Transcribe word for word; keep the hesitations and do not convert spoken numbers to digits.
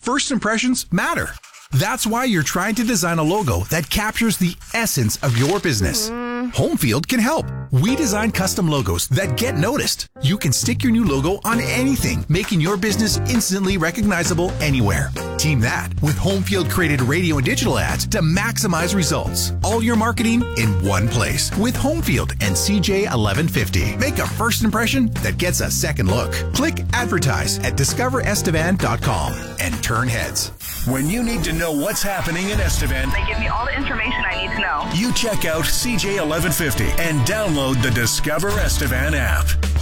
First impressions matter. That's why you're trying to design a logo that captures the essence of your business. Homefield can help. We design custom logos that get noticed. You can stick your new logo on anything, making your business instantly recognizable anywhere. Team that with Homefield created radio and digital ads to maximize results. All your marketing in one place with Homefield and C J eleven fifty. Make a first impression that gets a second look. Click advertise at discover estevan dot com and turn heads. When you need to know what's happening in Estevan, they give me all the information I need to know. You check out C J eleven fifty and download the Discover Estevan app.